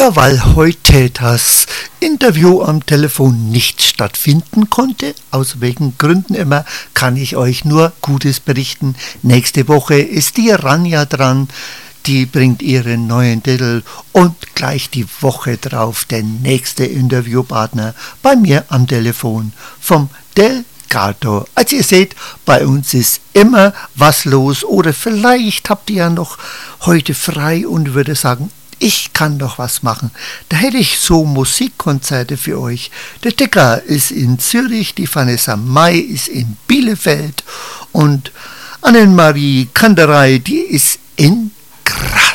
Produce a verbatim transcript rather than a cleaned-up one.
Ja, weil heute das Interview am Telefon nicht stattfinden konnte, aus welchen Gründen immer, kann ich euch nur Gutes berichten. Nächste Woche ist die Rania dran, die bringt ihren neuen Titel und gleich die Woche drauf der nächste Interviewpartner bei mir am Telefon vom Delgado. Als ihr seht, bei uns ist immer was los oder vielleicht habt ihr ja noch heute frei und würde sagen, ich kann doch was machen. Da hätte ich so Musikkonzerte für euch. Der Dicker ist in Zürich, die Vanessa Mai ist in Bielefeld und Annemarie Kanderei, die ist in Graz.